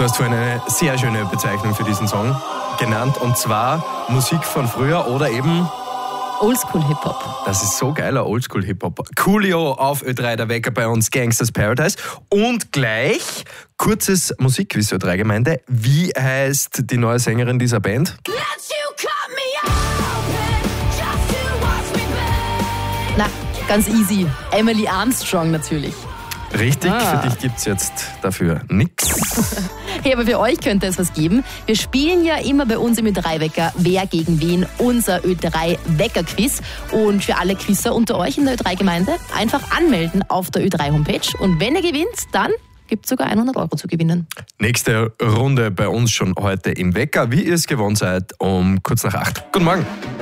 Du hast vorhin eine sehr schöne Bezeichnung für diesen Song genannt, und zwar Musik von früher oder eben Oldschool-Hip-Hop. Das ist so geiler Oldschool-Hip-Hop. Coolio auf Ö3, der Wecker bei uns, Gangsters Paradise. Und gleich kurzes Musikquiz Ö3-Gemeinde. Wie heißt die neue Sängerin dieser Band? Na, ganz easy. Emily Armstrong natürlich. Richtig, für dich gibt's jetzt dafür nix. Hey, aber für euch könnte es was geben. Wir spielen ja immer bei uns im Ö3-Wecker Wer gegen wen, unser Ö3-Wecker-Quiz. Und für alle Quizzer unter euch in der Ö3-Gemeinde einfach anmelden auf der Ö3-Homepage. Und wenn ihr gewinnt, dann gibt es sogar 100 € zu gewinnen. Nächste Runde bei uns schon heute im Wecker, wie ihr es gewohnt seid, um kurz nach 8. Guten Morgen.